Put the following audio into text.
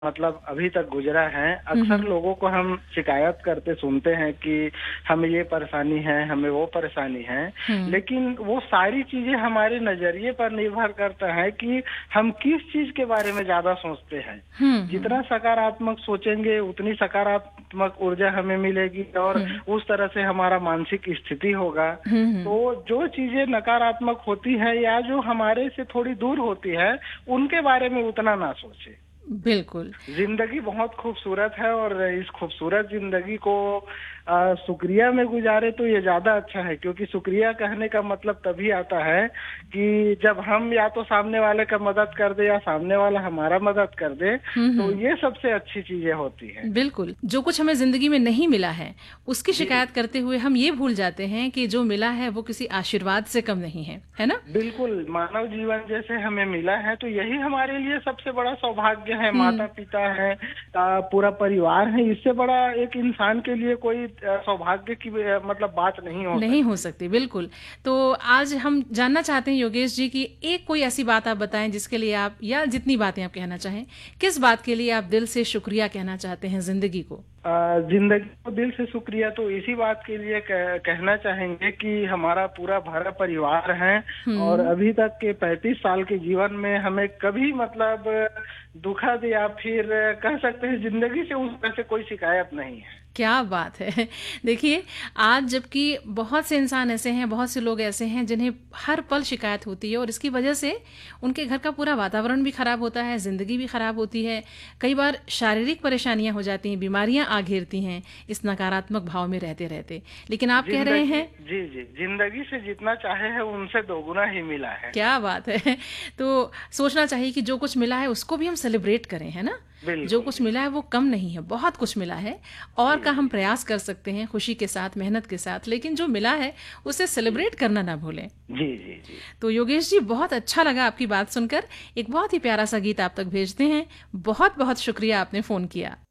मतलब अभी तक गुजरा है, अक्सर लोगों को हम शिकायत करते सुनते हैं कि हमें ये परेशानी है, हमें वो परेशानी है। हुँ, लेकिन वो सारी चीजें हमारे नजरिए पर निर्भर करता है कि हम किस चीज के बारे में ज्यादा सोचते हैं। हुँ, हुँ, जितना सकारात्मक सोचेंगे उतनी सकारात्मक ऊर्जा हमें मिलेगी और हुँ, उस तरह से हमारा मानसिक स्थिति होगा। हुँ, हुँ, तो जो चीजें नकारात्मक होती है या जो हमारे से थोड़ी दूर होती है, उनके बारे में उतना ना सोचे। बिल्कुल। जिंदगी बहुत खूबसूरत है और इस खूबसूरत जिंदगी को शुक्रिया में गुजारे तो ये ज्यादा अच्छा है, क्योंकि शुक्रिया कहने का मतलब तभी आता है कि जब हम या तो सामने वाले का मदद कर दे या सामने वाला हमारा मदद कर दे, हुँ, तो हुँ, ये सबसे अच्छी चीजें होती है। बिल्कुल। जो कुछ हमें ज़िंदगी में नहीं मिला है, उसकी जी, शिकायत करते हुए हम ये भूल जाते हैं कि जो मिला है वो किसी आशीर्वाद से कम नहीं है ना? बिल्कुल, मानव जीवन जैसे हमें मिला है तो यही हमारे लिए सबसे बड़ा सौभाग्य है। हुँ। माता-पिता हैं, पूरा परिवार है, इससे बड़ा एक इंसान के लिए कोई सौभाग्य की मतलब बात नहीं हो नहीं हो सकती। सकती, बिल्कुल। तो आज हम जानना चाहते हैं योगेश जी कि एक कोई ऐसी बात आप बताएँ जिसके लिए आप या जितनी बातें आप कहना चाहें, किस बात के लिए आप दिल से शुक्रिया कहना चाहते हैं ज़िंदगी को? जिंदगी को दिल से शुक्रिया तो इसी बात के लिए कहना चाहेंगे कि हमारा पूरा भरा परिवार है और हुँ। अभी तक के 35 साल के जीवन में हमें कभी मतलब दुखद या फिर कह सकते हैं जिंदगी से उस तरह से कोई शिकायत नहीं है। क्या बात है! देखिए, आज जबकि बहुत से इंसान ऐसे हैं, बहुत से लोग ऐसे हैं जिन्हें हर पल शिकायत होती है और इसकी वजह से उनके घर का पूरा वातावरण भी खराब होता है, ज़िंदगी भी खराब होती है। कई बार शारीरिक परेशानियाँ हो जाती हैं, बीमारियाँ आ घेरती हैं, इस नकारात्मक भाव में रहते-रहते। लेकिन आप कह रहे जिंदगी हैं जी जी, जिंदगी से जितना चाहे है उनसे दोगुना ही मिला है। क्या बात है! तो सोचना चाहिए कि जो कुछ मिला है उसको भी हम सेलिब्रेट करें, है ना? जो बिल्कुल कुछ मिला है बिल्कुल। वो कम नहीं है, बहुत कुछ मिला है और जी का हम जी प्रयास कर सकते हैं खुशी के साथ, मेहनत के साथ, लेकिन जो मिला है उसे जी सेलिब्रेट करना ना भूलें। जी जी जी। तो योगेश जी बहुत अच्छा लगा आपकी बात सुनकर, एक बहुत ही प्यारा-सा गीत आप तक भेजते हैं। बहुत-बहुत शुक्रिया आपने फ़ोन किया।